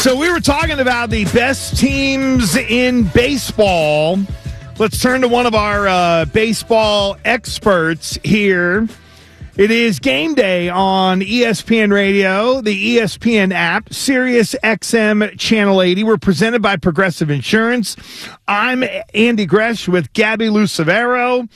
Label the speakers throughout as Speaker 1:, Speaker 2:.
Speaker 1: So we were talking about the best teams in baseball. Let's turn to one of our baseball experts here. It is game day on ESPN Radio, the ESPN app, Sirius XM Channel 80. We're presented by Progressive Insurance. I'm Andy Gresh with Gabby Lucevero,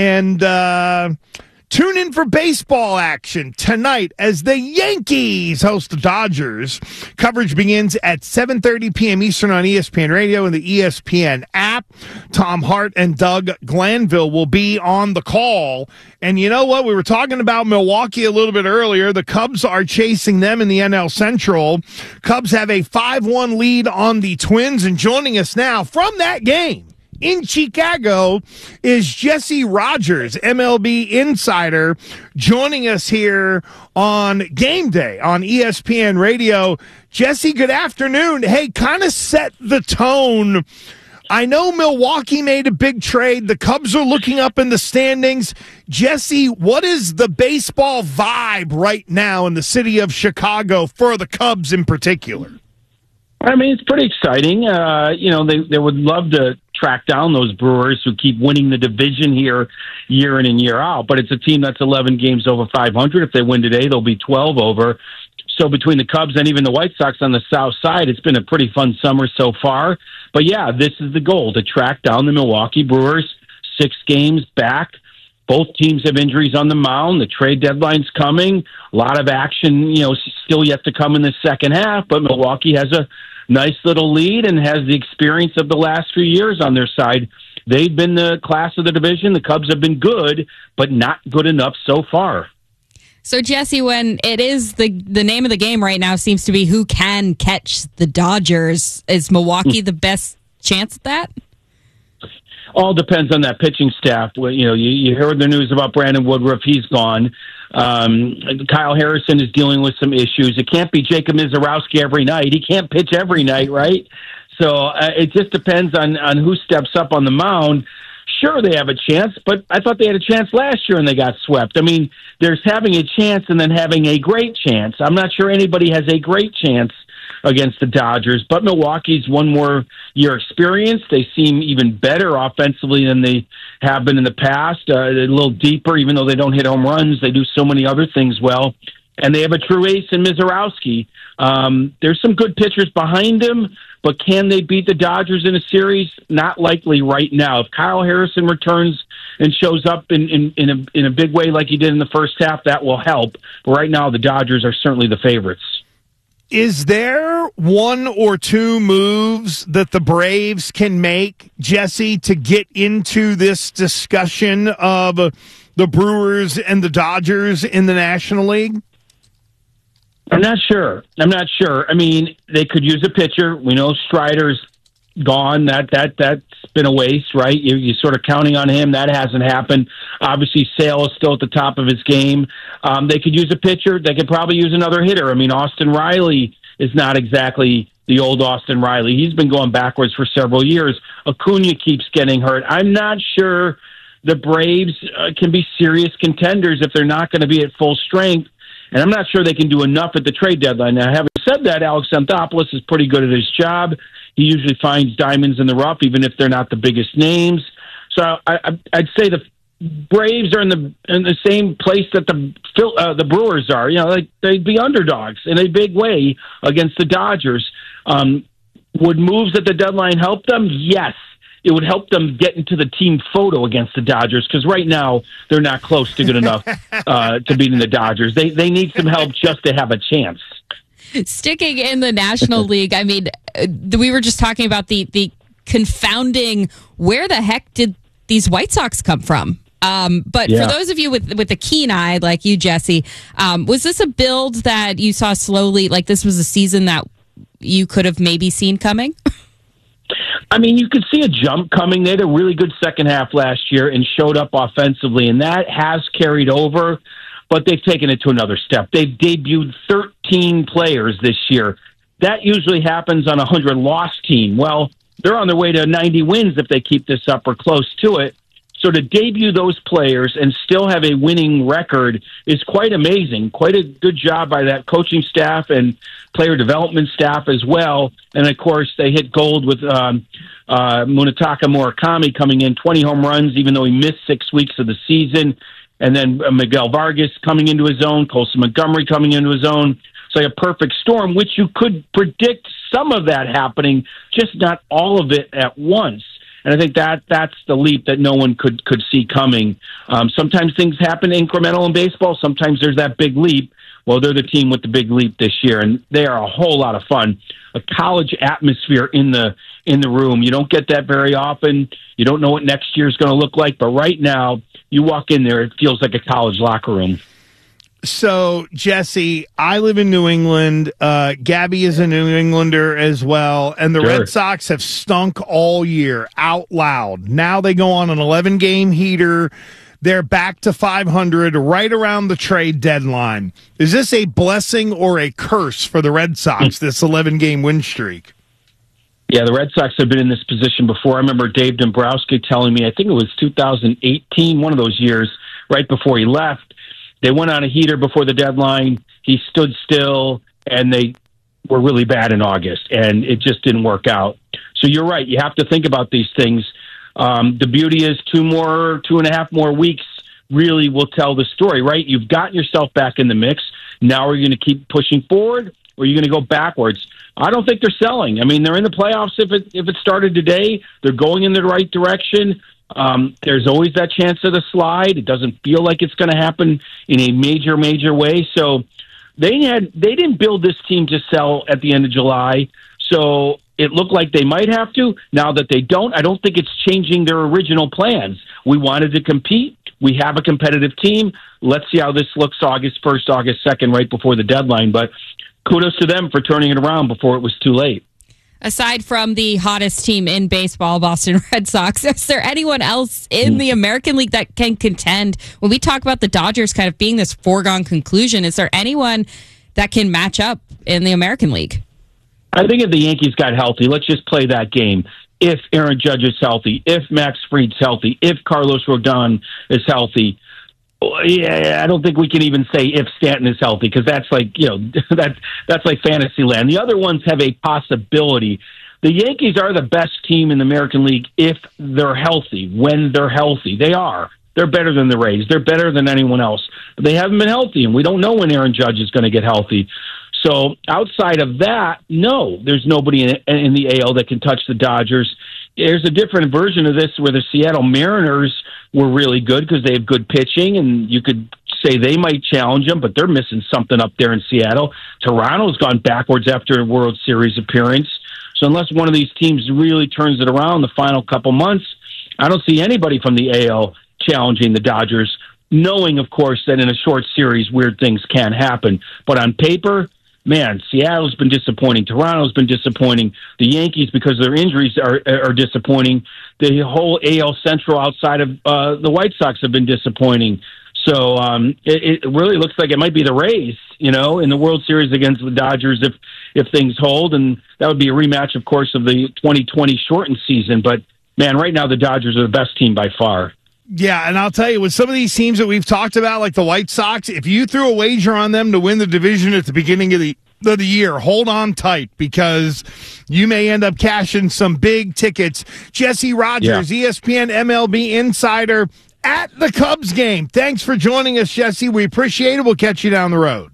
Speaker 1: and tune in for baseball action tonight as the Yankees host the Dodgers. Coverage begins at 7:30 p.m. Eastern on ESPN Radio and the ESPN app. Tom Hart and Doug Glanville will be on the call. And you know what? We were talking about Milwaukee a little bit earlier. The Cubs are chasing them in the NL Central. Cubs have a 5-1 lead on the Twins. And joining us now from that game in Chicago is Jesse Rogers, MLB insider, joining us here on Game Day on ESPN Radio. Jesse, good afternoon. Hey, kind of set the tone. I know Milwaukee made a big trade. The Cubs are looking up in the standings. Jesse, what is the baseball vibe right now in the city of Chicago for the Cubs in particular?
Speaker 2: I mean, it's pretty exciting. They would love to track down those Brewers who keep winning the division here year in and year out. But it's a team that's 11 games over 500. If they win today, they'll be 12 over. So between the Cubs and even the White Sox on the south side, it's been a pretty fun summer so far. But, yeah, this is the goal, to track down the Milwaukee Brewers, 6 games back. Both teams have injuries on the mound. The trade deadline's coming. A lot of action, still yet to come in the second half. But Milwaukee has a nice little lead and has the experience of the last few years on their side. They've been the class of the division. The Cubs have been good, but not good enough so far.
Speaker 3: So, Jesse, when it is the name of the game right now seems to be who can catch the Dodgers, is Milwaukee the best chance at that?
Speaker 2: All depends on that pitching staff. You heard the news about Brandon Woodruff. He's gone. Kyle Harrison is dealing with some issues. It can't be Jacob Mizorowski every night. He can't pitch every night, right? So it just depends on who steps up on the mound. Sure, they have a chance, but I thought they had a chance last year and they got swept. I mean, there's having a chance and then having a great chance. I'm not sure anybody has a great chance against the Dodgers, but Milwaukee's one more year experience. They seem even better offensively than they have been in the past. They're a little deeper, even though they don't hit home runs. They do so many other things well. And they have a true ace in Mizorowski. There's some good pitchers behind him, but can they beat the Dodgers in a series? Not likely right now. If Kyle Harrison returns and shows up in a big way like he did in the first half, that will help. But right now, the Dodgers are certainly the favorites.
Speaker 1: Is there one or two moves that the Braves can make, Jesse, to get into this discussion of the Brewers and the Dodgers in the National League?
Speaker 2: I'm not sure. I mean, they could use a pitcher. We know Strider's gone. That's been a waste, right? You're sort of counting on him. That hasn't happened. Obviously, Sale is still at the top of his game. They could use a pitcher. They could probably use another hitter. I mean, Austin Riley is not exactly the old Austin Riley. He's been going backwards for several years. Acuna keeps getting hurt. I'm not sure the Braves can be serious contenders if they're not going to be at full strength. And I'm not sure they can do enough at the trade deadline. Now, having said that, Alex Anthopoulos is pretty good at his job. He usually finds diamonds in the rough, even if they're not the biggest names. So I'd say the Braves are in the same place that the Brewers are. They'd be underdogs in a big way against the Dodgers. Would moves at the deadline help them? Yes. It would help them get into the team photo against the Dodgers, because right now they're not close to good enough to beating the Dodgers. They need some help just to have a chance.
Speaker 3: Sticking in the National League, I mean, we were just talking about the confounding, where the heck did these White Sox come from? But for those of you with a keen eye like you, Jesse, was this a build that you saw slowly, like this was a season that you could have maybe seen coming?
Speaker 2: I mean, you could see a jump coming. They had a really good second half last year and showed up offensively, and that has carried over, but they've taken it to another step. They've debuted 13 players this year. That usually happens on a 100-loss team. Well, they're on their way to 90 wins if they keep this up or close to it. So to debut those players and still have a winning record is quite amazing. Quite a good job by that coaching staff and player development staff as well. And, of course, they hit gold with Munetaka Murakami coming in, 20 home runs, even though he missed 6 weeks of the season. And then Miguel Vargas coming into his own, Colson Montgomery coming into his own. It's like a perfect storm, which you could predict some of that happening, just not all of it at once. And I think that's the leap that no one could see coming. Sometimes things happen incremental in baseball. Sometimes there's that big leap. Well, they're the team with the big leap this year, and they are a whole lot of fun. A college atmosphere in the room. You don't get that very often. You don't know what next year is going to look like, but right now, you walk in there, it feels like a college locker room.
Speaker 1: So, Jesse, I live in New England. Gabby is a New Englander as well. And the Red Sox have stunk all year out loud. Now they go on an 11-game heater. They're back to 500 right around the trade deadline. Is this a blessing or a curse for the Red Sox, this 11-game win streak?
Speaker 2: Yeah, the Red Sox have been in this position before. I remember Dave Dombrowski telling me, I think it was 2018, one of those years, right before he left. They went on a heater before the deadline. He stood still, and they were really bad in August, and it just didn't work out. So you're right. You have to think about these things. The beauty is 2.5 more weeks really will tell the story, right? You've gotten yourself back in the mix. Now are you going to keep pushing forward, or are you going to go backwards? I don't think they're selling. I mean, they're in the playoffs if it started today. They're going in the right direction. There's always that chance of the slide. It doesn't feel like it's going to happen in a major way. So they didn't build this team to sell at the end of July. So it looked like they might have to. Now that they don't, I don't think it's changing their original plans. We wanted to compete. We have a competitive team. Let's see how this looks August 1st, August 2nd, right before the deadline. But kudos to them for turning it around before it was too late.
Speaker 3: Aside from the hottest team in baseball, Boston Red Sox, is there anyone else in the American League that can contend? When we talk about the Dodgers kind of being this foregone conclusion, is there anyone that can match up in the American League?
Speaker 2: I think if the Yankees got healthy, let's just play that game. If Aaron Judge is healthy, if Max Fried's healthy, if Carlos Rodon is healthy, yeah, I don't think we can even say if Stanton is healthy, because that's like, that's like fantasy land. The other ones have a possibility. The Yankees are the best team in the American League if they're healthy. When they're healthy, they are. They're better than the Rays. They're better than anyone else. But they haven't been healthy, and we don't know when Aaron Judge is going to get healthy. So outside of that, no, there's nobody in the AL that can touch the Dodgers. There's a different version of this where the Seattle Mariners were really good because they have good pitching, and you could say they might challenge them, but they're missing something up there in Seattle. Toronto's gone backwards after a World Series appearance. So unless one of these teams really turns it around the final couple months, I don't see anybody from the AL challenging the Dodgers, knowing, of course, that in a short series, weird things can happen. But on paper, man, Seattle's been disappointing. Toronto's been disappointing. The Yankees, because of their injuries, are disappointing. The whole AL Central outside of the White Sox have been disappointing. So it really looks like it might be the Rays, in the World Series against the Dodgers if things hold. And that would be a rematch, of course, of the 2020 shortened season. But, man, right now the Dodgers are the best team by far.
Speaker 1: Yeah, and I'll tell you, with some of these teams that we've talked about, like the White Sox, if you threw a wager on them to win the division at the beginning of the year, hold on tight, because you may end up cashing some big tickets. Jesse Rogers, ESPN MLB insider at the Cubs game. Thanks for joining us, Jesse. We appreciate it. We'll catch you down the road.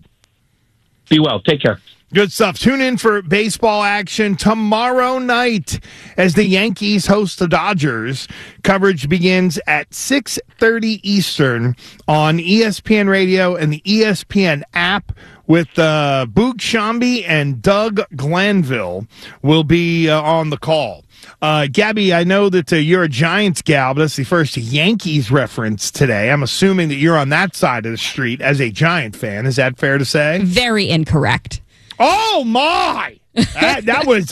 Speaker 2: Be well. Take care.
Speaker 1: Good stuff. Tune in for baseball action tomorrow night as the Yankees host the Dodgers. Coverage begins at 6:30 Eastern on ESPN Radio and the ESPN app with Boog Shambi and Doug Glanville will be on the call. Gabby, I know that you're a Giants gal, but that's the first Yankees reference today. I'm assuming that you're on that side of the street as a Giant fan. Is that fair to say?
Speaker 3: Very incorrect.
Speaker 1: Oh my! That was.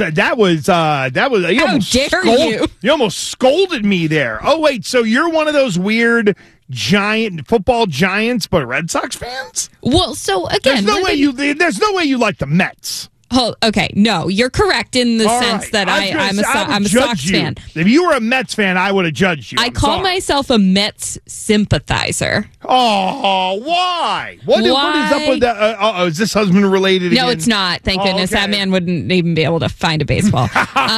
Speaker 1: You almost scolded me there. Oh wait, so you're one of those weird football giants, but Red Sox fans?
Speaker 3: Well, so again,
Speaker 1: there's no way you like the Mets.
Speaker 3: Oh, okay. No, you're correct in the sense that I'm a Sox fan.
Speaker 1: If you were a Mets fan, I would have judged you.
Speaker 3: I call myself a Mets sympathizer.
Speaker 1: Oh, why? What is up with that? Is this husband related again?
Speaker 3: No, it's not. Thank goodness. Okay. That man wouldn't even be able to find a baseball.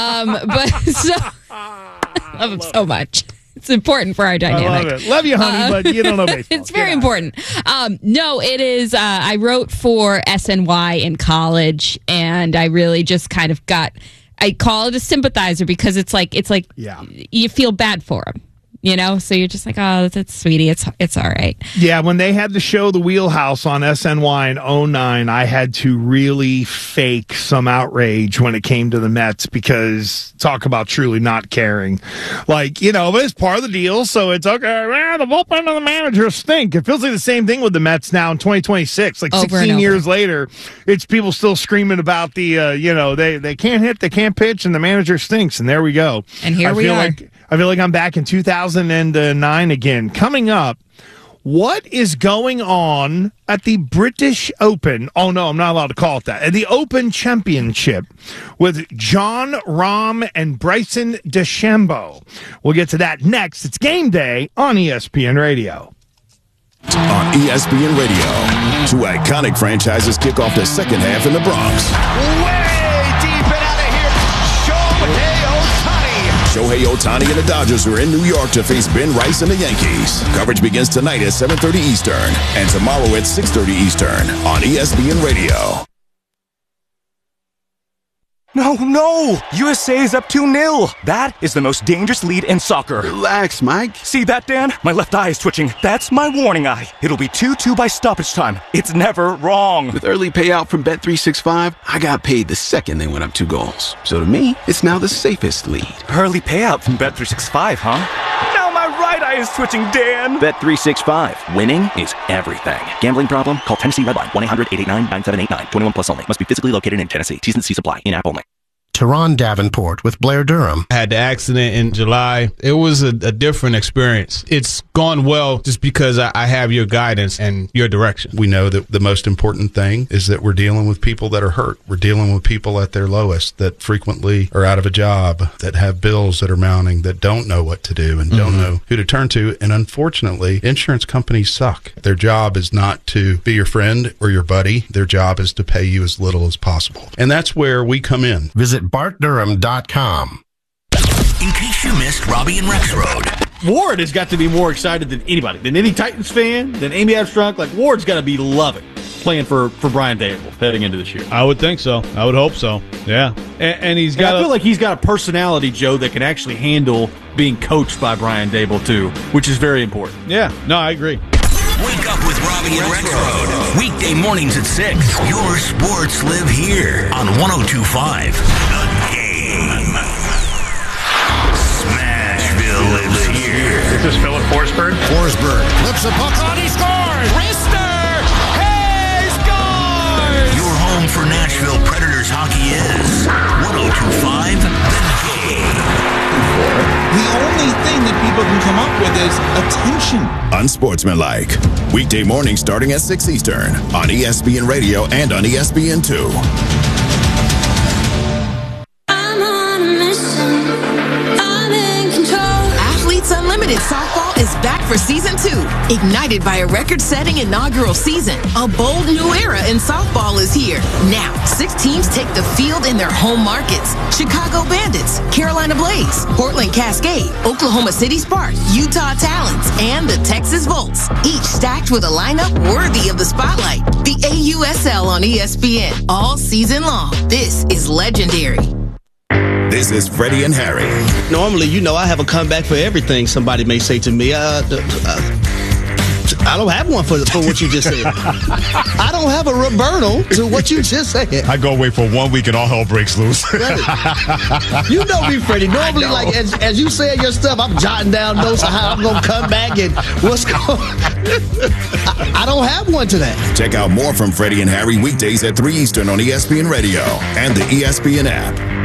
Speaker 3: I love him so much. It's important for our dynamic.
Speaker 1: I love it. Love you, honey, but you don't know baseball.
Speaker 3: It's very important. No, it is. I wrote for SNY in college, and I really just kind of I call it a sympathizer because it's like you feel bad for him. So you're just like, oh, that's sweetie. It's all right.
Speaker 1: Yeah, when they had the show The Wheelhouse on SNY in 2009, I had to really fake some outrage when it came to the Mets because talk about truly not caring. But it's part of the deal, so it's okay. The bullpen and the manager stink. It feels like the same thing with the Mets now in 2026. Like 16 years later, it's people still screaming about the, they can't hit, they can't pitch, and the manager stinks, and there we go.
Speaker 3: And here we are.
Speaker 1: I feel like I'm back in 2009 again. Coming up, what is going on at the British Open? Oh, no, I'm not allowed to call it that. At the Open Championship with Jon Rahm and Bryson DeChambeau. We'll get to that next. It's Game Day on ESPN Radio.
Speaker 4: On ESPN Radio, two iconic franchises kick off the second half in the Bronx.
Speaker 5: Way deep and out of here,
Speaker 4: Shohei Ohtani and the Dodgers are in New York to face Ben Rice and the Yankees. Coverage begins tonight at 7:30 Eastern and tomorrow at 6:30 Eastern on ESPN Radio.
Speaker 6: No! USA is up 2-0. That is the most dangerous lead in soccer.
Speaker 7: Relax, Mike.
Speaker 6: See that, Dan? My left eye is twitching. That's my warning eye. It'll be 2-2 by stoppage time. It's never wrong.
Speaker 7: With early payout from Bet365, I got paid the second they went up 2 goals. So to me, it's now the safest lead.
Speaker 6: Early payout from Bet365, huh? Now my right eye is twitching, Dan.
Speaker 8: Bet365. Winning is everything. Gambling problem? Call Tennessee Redline 1-888-9-9789. 21 plus only. Must be physically located in Tennessee. T's and C's apply. In-app only.
Speaker 9: Teron Davenport with Blair Durham.
Speaker 10: I had the accident in July. It was a different experience. It's gone well just because I have your guidance and your direction.
Speaker 11: We know that the most important thing is that we're dealing with people that are hurt. We're dealing with people at their lowest that frequently are out of a job, that have bills that are mounting, that don't know what to do and don't know who to turn to. And unfortunately, insurance companies suck. Their job is not to be your friend or your buddy. Their job is to pay you as little as possible. And that's where we come in.
Speaker 9: Visit BartDurham.com.
Speaker 5: In case you missed Robbie and Rex Road.
Speaker 12: Ward has got to be more excited than anybody, than any Titans fan, than Amy Abstract. Like, Ward's got to be loving playing for Brian Dable heading into this year.
Speaker 10: I would think so. I would hope so. Yeah. And he's got.
Speaker 12: I feel like he's got a personality, Joe, that can actually handle being coached by Brian Dable, too, which is very important.
Speaker 10: Yeah. No, I agree.
Speaker 5: Wake up with Robbie and Rex Road. Weekday mornings at 6. Your sports live here on 102.5. The Game. Smashville lives here.
Speaker 13: This is Philip Forsberg.
Speaker 14: Forsberg flips a puck on. He scores. Rister. Hey, scores.
Speaker 5: Your home for Nashville Predators hockey is 102.5. The Game.
Speaker 15: The only thing that people can come up with is attention.
Speaker 4: Unsportsmanlike. Weekday morning starting at 6 Eastern on ESPN Radio and on ESPN2.
Speaker 16: I'm on a mission. I'm in control. Athletes Unlimited Softball is back for Season 2. Ignited by a record-setting inaugural season, a bold new era in softball is here. Now, 6 teams take the field in their home markets. Chicago Bandits, Carolina Blaze, Portland Cascade, Oklahoma City Sparks, Utah Talons, and the Texas Volts. Each stacked with a lineup worthy of the spotlight. The AUSL on ESPN all season long. This is legendary.
Speaker 4: This is Freddie and Harry.
Speaker 17: Normally, I have a comeback for everything somebody may say to me. I don't have one for what you just said. I don't have a Roberto to what you just said.
Speaker 18: I go away for 1 week and all hell breaks loose.
Speaker 17: You know me, Freddie. Normally, like as you say your stuff, I'm jotting down notes of how I'm going to come back and what's going I don't have one to that.
Speaker 4: Check out more from Freddie and Harry weekdays at 3 Eastern on ESPN Radio and the ESPN app.